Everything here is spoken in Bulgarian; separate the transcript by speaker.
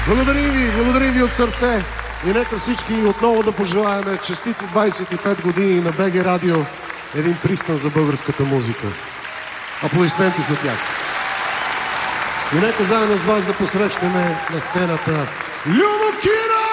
Speaker 1: Благодарим ви от сърце. И нека всички отново да пожелаем честити 25 години на БГ Радио, един пристан за българската музика. Аплодисменти за тях. И нека заедно с вас да посрещнем на сцената Любо Кира!